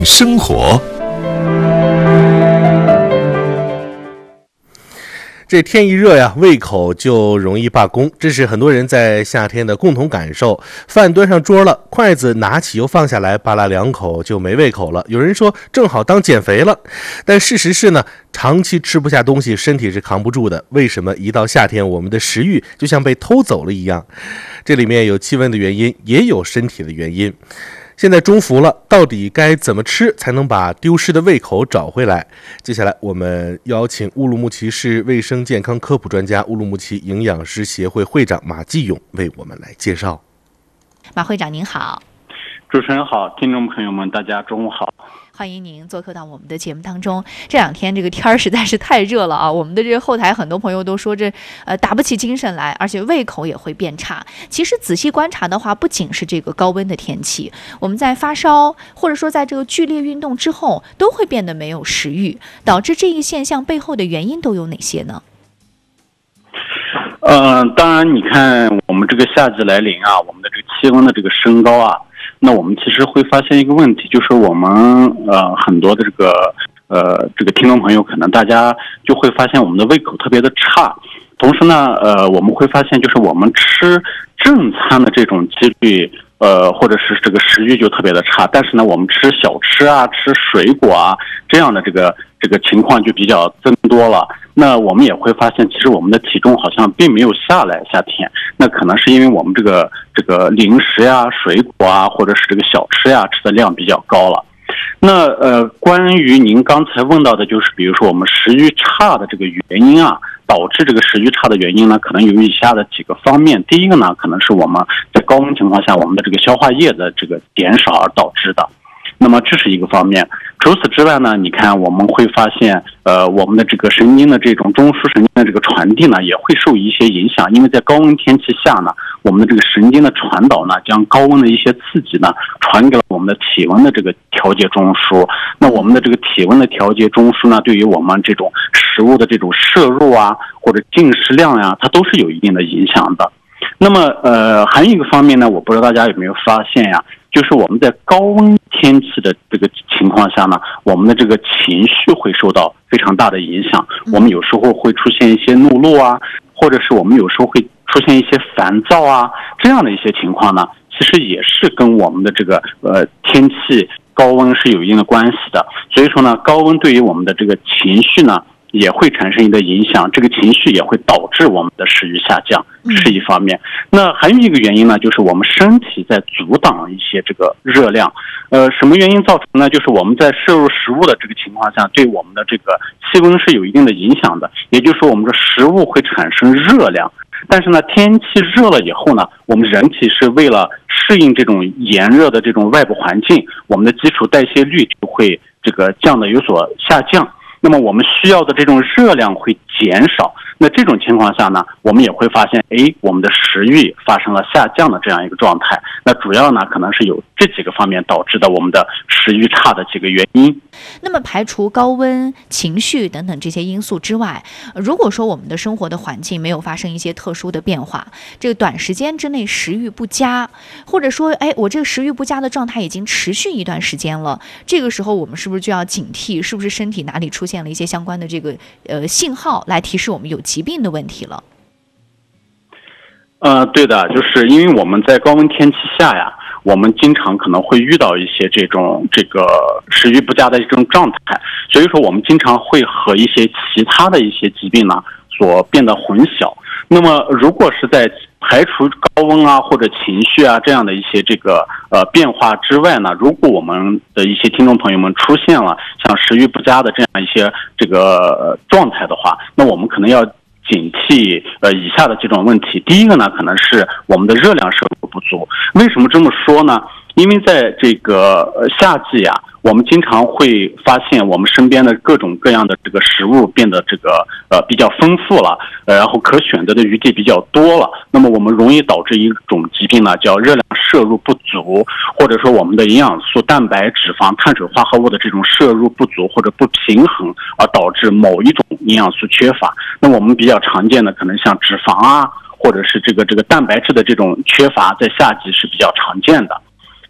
生活。这天一热呀，胃口就容易罢工，这是很多人在夏天的共同感受。饭端上桌了，筷子拿起又放下来，扒拉两口就没胃口了。有人说正好当减肥了，但事实是呢，长期吃不下东西，身体是扛不住的。为什么一到夏天，我们的食欲就像被偷走了一样？这里面有气温的原因，也有身体的原因。现在中伏了，到底该怎么吃才能把丢失的胃口找回来？接下来我们邀请乌鲁木齐市卫生健康科普专家、乌鲁木齐营养师协会会长马继勇为我们来介绍。 马会长您好。 主持人好，听众朋友们大家中午好， 欢迎您做客到我们的节目当中。这两天这个天儿实在是太热了啊，我们的这个后台很多朋友都说这打不起精神来，而且胃口也会变差。其实仔细观察的话，不仅是这个高温的天气，我们在发烧或者说在这个剧烈运动之后，都会变得没有食欲，导致这一现象背后的原因都有哪些呢？ 当然你看我们这个夏季来临啊，我们的这个气温的这个升高啊，那我们其实会发现一个问题，就是我们很多的这个听众朋友，可能大家就会发现我们的胃口特别的差，同时呢我们会发现就是我们吃正餐的这种几率或者是这个食欲就特别的差，但是呢我们吃小吃啊、吃水果啊这样的这个情况就比较增多了。那我们也会发现，其实我们的体重好像并没有下来，夏天那可能是因为我们这个零食呀、水果啊，或者是这个小吃呀吃的量比较高了。那关于您刚才问到的，就是比如说我们食欲差的这个原因啊，导致这个食欲差的原因呢，可能有以下的几个方面。第一个呢，可能是我们在高温情况下，我们的这个消化液的这个减少而导致的。那么这是一个方面。除此之外呢，你看我们会发现我们的这个神经的这种中枢神经的这个传递呢，也会受一些影响。因为在高温天气下呢，我们的这个神经的传导呢，将高温的一些刺激呢传给了我们的体温的这个调节中枢。那我们的这个体温的调节中枢呢，对于我们这种食物的这种摄入啊，或者进食量呀，它都是有一定的影响的。那么还有一个方面呢，我不知道大家有没有发现呀，就是我们在高温天气的这个情况下呢，我们的这个情绪会受到非常大的影响。我们有时候会出现一些怒路啊，或者是我们有时候会出现一些烦躁啊，这样的一些情况呢，其实也是跟我们的这个天气高温是有一定的关系的。所以说呢，高温对于我们的这个情绪呢，也会产生一个影响，这个情绪也会导致我们的食欲下降，是一方面。那还有一个原因呢，就是我们身体在阻挡一些这个热量。什么原因造成呢？就是我们在摄入食物的这个情况下，对我们的这个气温是有一定的影响的。也就是说，我们的食物会产生热量，但是呢，天气热了以后呢，我们人体是为了适应这种炎热的这种外部环境，我们的基础代谢率就会这个降得有所下降。那么我们需要的这种热量会减少，那这种情况下呢，我们也会发现，我们的食欲发生了下降的这样一个状态。那主要呢，可能是有这几个方面导致的我们的食欲差的几个原因。 那么排除高温、情绪等等这些因素之外，如果说我们的生活的环境没有发生一些特殊的变化，这个短时间之内食欲不佳，或者说我这个食欲不佳的状态已经持续一段时间了，这个时候我们是不是就要警惕，是不是身体哪里出现了一些相关的这个信号来提示我们有疾病的问题了？ 对的，就是因为我们在高温天气下呀，我们经常可能会遇到一些这个食欲不佳的这种状态，所以说我们经常会和一些其他的一些疾病呢所变得混淆。那么如果是在排除高温啊或者情绪啊这样的一些这个变化之外呢，如果我们的一些听众朋友们出现了像食欲不佳的这样一些这个状态的话，那我们可能要警惕以下的几种问题。第一个呢，可能是我们的热量摄入不足。为什么这么说呢？因为在这个夏季啊，我们经常会发现我们身边的各种各样的这个食物变得这个比较丰富了，然后可选择的余地比较多了。那么我们容易导致一种疾病呢，叫热量摄入不足，或者说我们的营养素、蛋白、脂肪、碳水化合物的这种摄入不足或者不平衡，而导致某一种营养素缺乏。那我们比较常见的可能像脂肪啊，或者是这个蛋白质的这种缺乏，在夏季是比较常见的。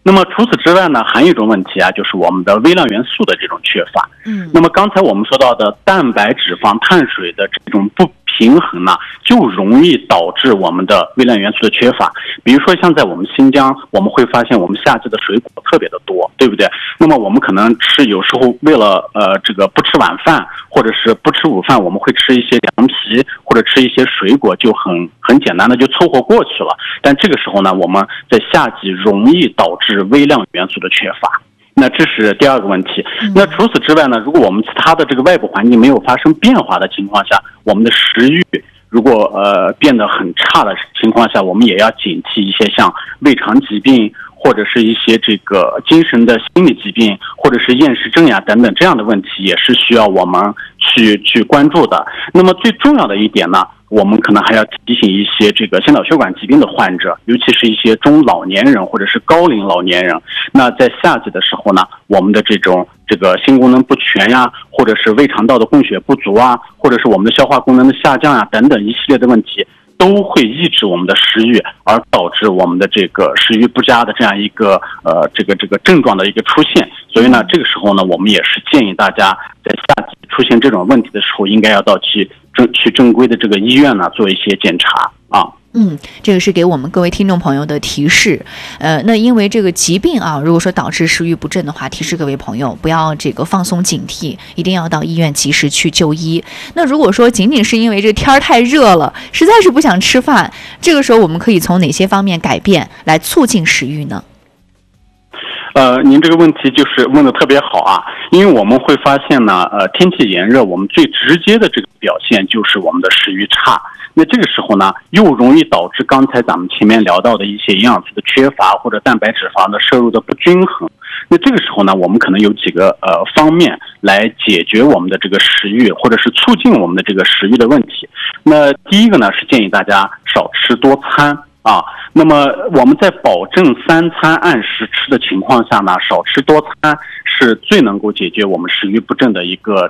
那么除此之外呢，还有一种问题啊，就是我们的微量元素的这种缺乏。那么刚才我们说到的蛋白、脂肪、碳水的这种不平衡呢，就容易导致我们的微量元素的缺乏。比如说像在我们新疆，我们会发现我们夏季的水果特别的多，对不对？那么我们可能有时候为了这个不吃晚饭或者是不吃午饭，我们会吃一些凉皮或者吃一些水果，就很简单的就凑合过去了。但这个时候呢，我们在夏季容易导致微量元素的缺乏。那这是第二个问题。那除此之外呢，如果我们其他的这个外部环境没有发生变化的情况下，我们的食欲如果变得很差的情况下，我们也要警惕一些像胃肠疾病或者是一些这个精神的心理疾病或者是厌食症呀等等这样的问题，也是需要我们去关注的。那么最重要的一点呢，我们可能还要提醒一些这个心脑血管疾病的患者，尤其是一些中老年人或者是高龄老年人。那在夏季的时候呢，我们的这个性功能不全呀，或者是胃肠道的供血不足啊，或者是我们的消化功能的下降呀等等一系列的问题，都会抑制我们的食欲，而导致我们的这个食欲不佳的这样一个这个症状的一个出现。所以呢，这个时候呢，我们也是建议大家在夏季出现这种问题的时候，应该要到去正规的这个医院呢做一些检查啊。 这个是给我们各位听众朋友的提示。那因为这个疾病啊，如果说导致食欲不振的话，提示各位朋友不要这个放松警惕，一定要到医院及时去就医。那如果说仅仅是因为这天儿太热了，实在是不想吃饭，这个时候我们可以从哪些方面改变来促进食欲呢？ 您这个问题就是问得特别好啊，因为我们会发现呢，天气炎热，我们最直接的这个表现就是我们的食欲差。那这个时候呢，又容易导致刚才咱们前面聊到的一些营养素的缺乏，或者蛋白质肪的摄入的不均衡。那这个时候呢，我们可能有几个方面来解决我们的这个食欲，或者是促进我们的这个食欲的问题。那第一个呢，是建议大家少吃多餐啊。那么我们在保证3餐按时吃的情况下呢，少吃多餐是最能够解决我们食欲不振的一个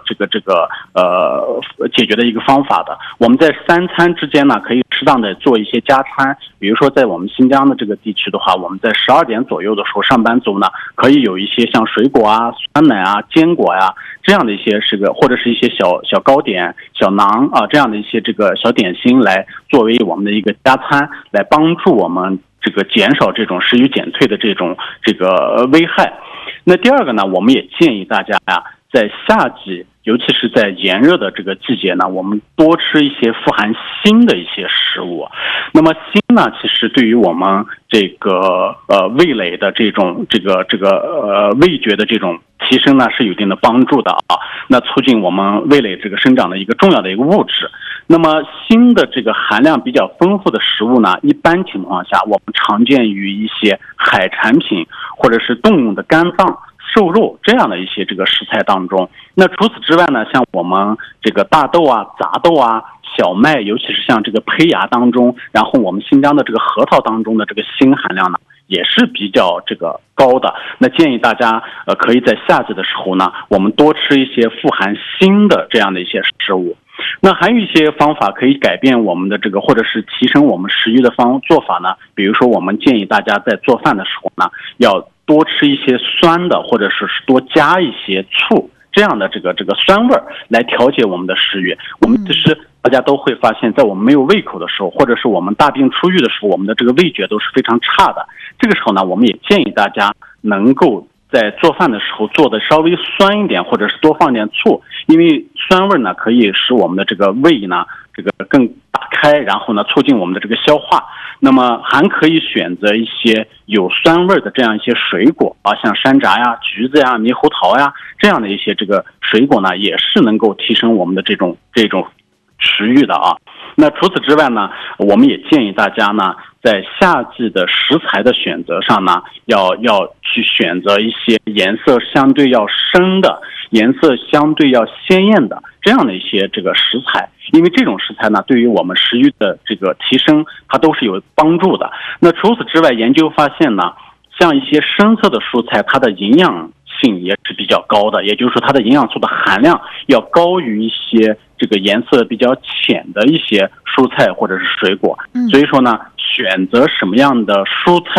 解决的一个方法的。我们在3餐之间呢，可以适当的做一些加餐。比如说在我们新疆的这个地区的话，我们在12点左右的时候，上班族呢可以有一些像水果啊、酸奶啊、坚果呀这样的一些或者是一些小糕点、小馕啊这样的一些这个小点心，来作为我们的一个加餐，来帮助我们这个减少这种食欲减退的这个危害。那第二个呢，我们也建议大家呀，在夏季，尤其是在炎热的这个季节呢，我们多吃一些富含锌的一些食物。那么锌呢，其实对于我们这个味蕾的这种味觉的这种提升呢，是有一定的帮助的啊。那促进我们味蕾这个生长的一个重要的一个物质。那么锌的这个含量比较丰富的食物呢，一般情况下我们常见于一些海产品或者是动物的肝脏、瘦肉这样的一些这个食材当中。那除此之外呢，像我们这个大豆啊、杂豆啊、小麦，尤其是像这个胚芽当中，然后我们新疆的这个核桃当中的这个锌含量呢，也是比较这个高的。那建议大家可以在夏季的时候呢，我们多吃一些富含锌的这样的一些食物。那还有一些方法可以改变我们的这个，或者是提升我们食欲的做法呢。比如说，我们建议大家在做饭的时候呢，要多吃一些酸的，或者是多加一些醋，这样的这个酸味来调节我们的食欲。我们其实大家都会发现，在我们没有胃口的时候，或者是我们大病初愈的时候，我们的这个味觉都是非常差的。这个时候呢，我们也建议大家能够在做饭的时候做的稍微酸一点，或者是多放点醋，因为酸味呢可以使我们的这个胃呢这个更打开，然后呢促进我们的这个消化。那么还可以选择一些有酸味的这样一些水果啊，像山楂呀、橘子呀、猕猴桃呀这样的一些这个水果呢，也是能够提升我们的这种食欲的啊。那除此之外呢，我们也建议大家呢，在夏季的食材的选择上呢，要去选择一些颜色相对要深的、颜色相对要鲜艳的这样的一些这个食材，因为这种食材呢，对于我们食欲的这个提升，它都是有帮助的。那除此之外，研究发现呢，像一些深色的蔬菜，它的营养性也是比较高的，也就是说它的营养素的含量要高于一些这个颜色比较浅的一些蔬菜或者是水果。所以说呢，选择什么样的蔬菜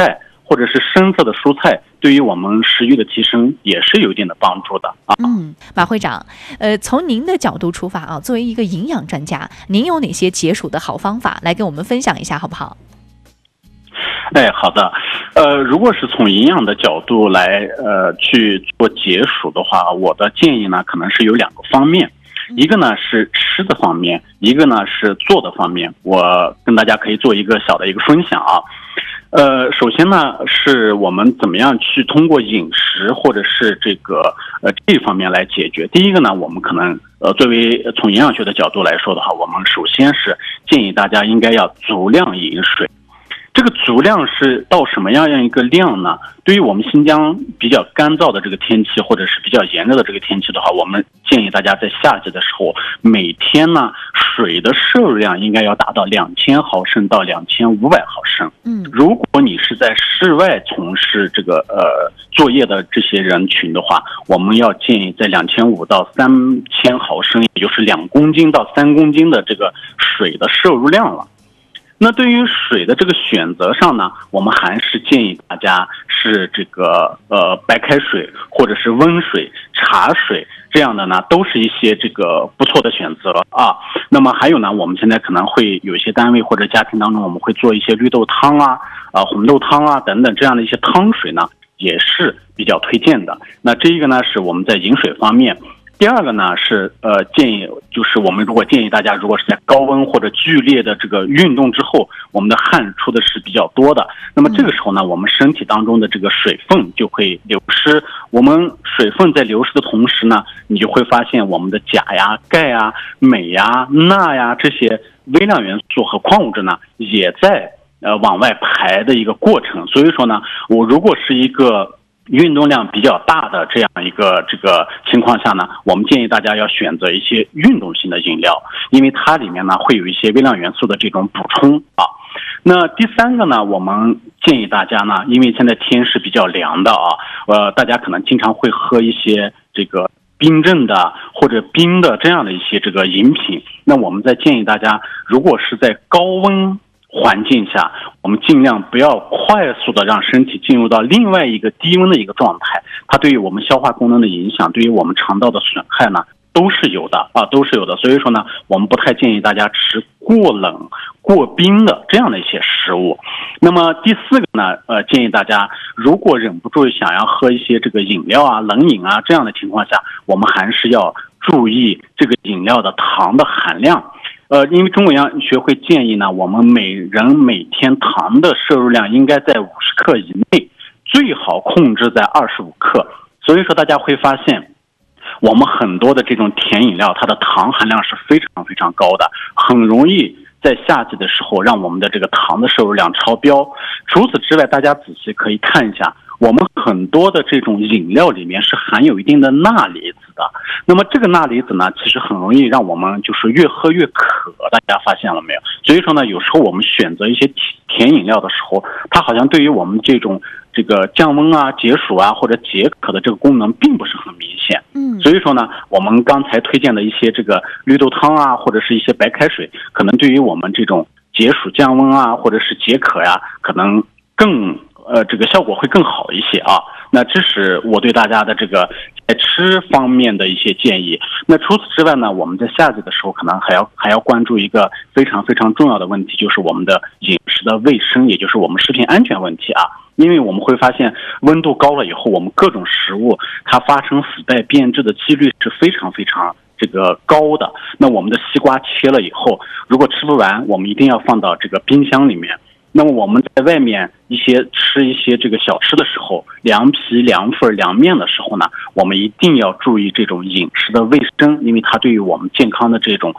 或者是深色的蔬菜，对于我们食欲的提升也是有一定的帮助的啊。 马会长，从您的角度出发啊，作为一个营养专家，您有哪些解暑的好方法来跟我们分享一下，好不好？ 好的。如果是从营养的角度来去做解暑的话，我的建议呢可能是有2个方面，一个呢是吃的方面，一个呢是做的方面。我跟大家可以做一个小的一个分享啊。首先呢是我们怎么样去通过饮食或者是这方面来解决。第一个呢，我们可能作为从营养学的角度来说的话，我们首先是建议大家应该要足量饮水。这个足量是到什么样一个量呢？对于我们新疆比较干燥的这个天气，或者是比较炎热的这个天气的话，我们建议大家在夏季的时候，每天呢水的摄入量应该要达到2000毫升到2500毫升。如果你是在室外从事作业的这些人群的话，我们要建议在2500到3000毫升，也就是2公斤到3公斤的这个水的摄入量了。那对于水的这个选择上呢，我们还是建议大家是白开水或者是温水、茶水这样的呢，都是一些不错的选择啊。那么还有呢，我们现在可能会有一些单位或者家庭当中，我们会做一些绿豆汤啊、红豆汤啊等等这样的一些汤水呢，也是比较推荐的。那这一个呢是我们在饮水方面。第二个呢是建议，就是我们建议大家，如果是在高温或者剧烈的运动之后，我们的汗出的是比较多的，那么这个时候呢，我们身体当中的水分就会流失。我们水分在流失的同时呢，你就会发现我们的钾呀、钙呀、镁呀、钠呀这些微量元素和矿物质呢，也在往外排的一个过程。所以说呢，我如果是一个运动量比较大的这样一个情况下呢，我们建议大家要选择一些运动性的饮料，因为它里面呢会有一些微量元素的这种补充啊。那第三个呢，我们建议大家呢，因为现在天是比较凉的啊，大家可能经常会喝一些冰镇的或者冰的这样的一些饮品。那我们再建议大家，如果是在高温环境下，我们尽量不要快速的让身体进入到另外一个低温的一个状态，它对于我们消化功能的影响，对于我们肠道的损害呢，都是有的。所以说呢，我们不太建议大家吃过冷、过冰的这样的一些食物。那么第四个呢，建议大家如果忍不住想要喝一些饮料啊、冷饮啊这样的情况下，我们还是要注意这个饮料的糖的含量。因为中国营养学会建议呢，我们每人每天糖的摄入量应该在50克以内，最好控制在25克。所以说大家会发现，我们很多的这种甜饮料，它的糖含量是非常非常高的，很容易在夏季的时候让我们的糖的摄入量超标。除此之外，大家仔细可以看一下，我们很多的这种饮料里面是含有一定的钠离子的。那么这个钠离子呢，其实很容易让我们越喝越渴，大家发现了没有？所以说呢，有时候我们选择一些甜饮料的时候，它好像对于我们这个降温啊、解暑啊或者解渴的这个功能并不是很明显。所以说呢，我们刚才推荐的一些绿豆汤啊，或者是一些白开水，可能对于我们这种解暑降温啊，或者是解渴呀，可能更效果会更好一些啊。那这是我对大家的在吃方面的一些建议。那除此之外呢，我们在夏季的时候可能还要关注一个非常非常重要的问题，就是我们的饮食的卫生，也就是我们食品安全问题啊。因为我们会发现温度高了以后，我们各种食物它发生腐败变质的几率是非常非常高的。那我们的西瓜切了以后，如果吃不完，我们一定要放到冰箱里面。那么我们在外面吃一些小吃的时候，凉皮、凉粉、凉面的时候呢，我们一定要注意这种饮食的卫生，因为它对于我们健康的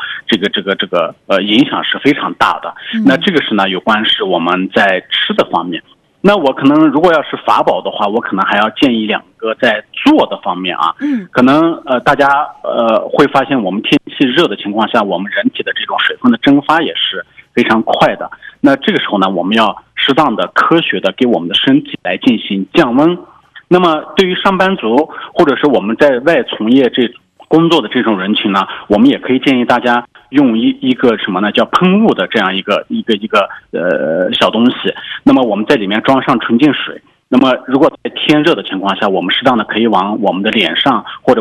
影响是非常大的。那这个是呢有关是我们在吃的方面。那我可能如果要是法宝的话，我可能还要建议2个在做的方面啊。可能大家会发现我们天气热的情况下，我们人体的这种水分的蒸发也是非常快的。那这个时候呢，我们要适当的科学的给我们的身体来进行降温。那么对于上班族或者是我们在外从业工作的这种人群呢，我们也可以建议大家用一个什么呢？叫喷雾的这样一个小东西。那么我们在里面装上纯净水。那么如果在天热的情况下，我们适当的可以往我们的脸上或者